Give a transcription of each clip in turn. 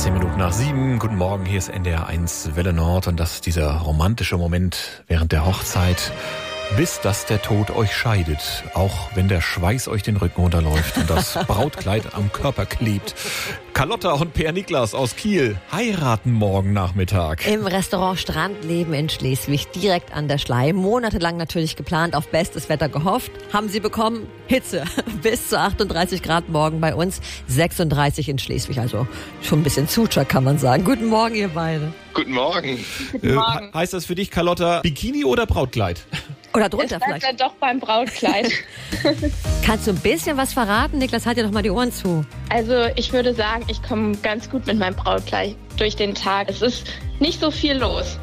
10 Minuten nach 7. Guten Morgen, hier ist NDR 1 Welle Nord und das ist dieser romantische Moment während der Hochzeit, bis dass der Tod euch scheidet, auch wenn der Schweiß euch den Rücken runterläuft und das Brautkleid am Körper klebt. Carlotta und Per Niklas aus Kiel heiraten morgen Nachmittag. Im Restaurant Strandleben in Schleswig, direkt an der Schlei. Monatelang natürlich geplant, auf bestes Wetter gehofft. Haben sie bekommen? Hitze. Bis zu 38 Grad morgen bei uns, 36 in Schleswig. Also schon ein bisschen Zutscher, kann man sagen. Guten Morgen, ihr beide. Guten Morgen. Guten Morgen. Heißt das für dich, Carlotta, Bikini oder Brautkleid? Oder drunter Ich vielleicht. bleib dann doch beim Brautkleid. Kannst du ein bisschen was verraten? Niklas, halt dir doch mal die Ohren zu. Also ich würde sagen, ich komme ganz gut mit meinem Brautkleid durch den Tag. Es ist nicht so viel los.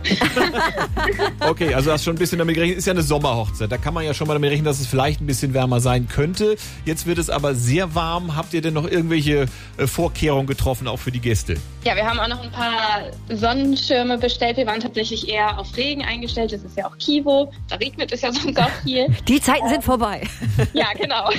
Okay, also hast schon ein bisschen damit gerechnet. Ist ja eine Sommerhochzeit. Da kann man ja schon mal damit rechnen, dass es vielleicht ein bisschen wärmer sein könnte. Jetzt wird es aber sehr warm. Habt ihr denn noch irgendwelche Vorkehrungen getroffen, auch für die Gäste? Ja, wir haben auch noch ein paar Sonnenschirme bestellt. Wir waren tatsächlich eher auf Regen eingestellt. Das ist ja auch Kivo. Da regnet es ja sonst auch viel. Die Zeiten sind vorbei. Ja, genau.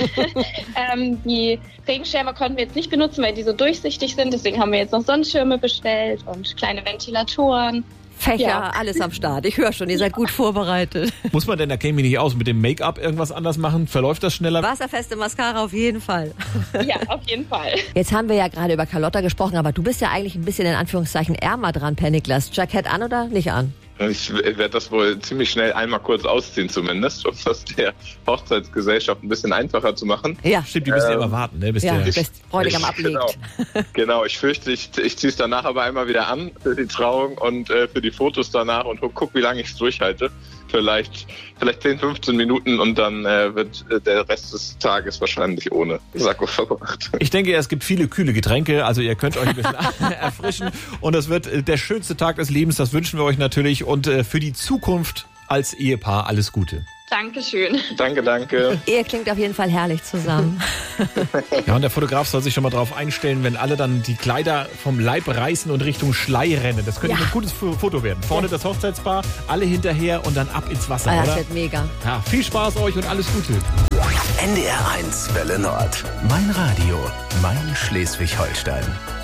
Die Regenschirme konnten wir jetzt nicht benutzen, weil die so durchsichtig sind. Deswegen haben wir jetzt noch Sonnenschirme bestellt und kleine Ventilatoren. Fächer, Ja. Alles am Start. Ich höre schon, ihr seid gut vorbereitet. Muss man denn, da käme ich nicht aus, mit dem Make-up irgendwas anders machen? Verläuft das schneller? Wasserfeste Mascara auf jeden Fall. Ja, auf jeden Fall. Jetzt haben wir ja gerade über Carlotta gesprochen, aber du bist ja eigentlich ein bisschen in Anführungszeichen ärmer dran, Per Niklas. Jackett an oder nicht an? Ich werde das wohl ziemlich schnell einmal kurz ausziehen zumindest, um das der Hochzeitsgesellschaft ein bisschen einfacher zu machen. Ja, Stimmt, die müssen ja immer warten, ne? Bis ja, der bis Bräutigam ablegt. Genau, ich fürchte, ich ziehe es danach aber einmal wieder an für die Trauung und für die Fotos danach und guck, wie lange ich es durchhalte. Vielleicht 10, 15 Minuten und dann wird der Rest des Tages wahrscheinlich ohne Sakko verbracht. Ich denke, es gibt viele kühle Getränke, also ihr könnt euch ein bisschen erfrischen und es wird der schönste Tag des Lebens, das wünschen wir euch natürlich und für die Zukunft als Ehepaar alles Gute. Dankeschön. Danke. Ihr klingt auf jeden Fall herrlich zusammen. Ja, und der Fotograf soll sich schon mal drauf einstellen, wenn alle dann die Kleider vom Leib reißen und Richtung Schlei rennen. Das könnte Ja. ein gutes Foto werden. Vorne das Hochzeitspaar, alle hinterher und dann ab ins Wasser, Das oder? wird mega. Ja, viel Spaß euch und alles Gute. NDR 1 Welle Nord. Mein Radio. Mein Schleswig-Holstein.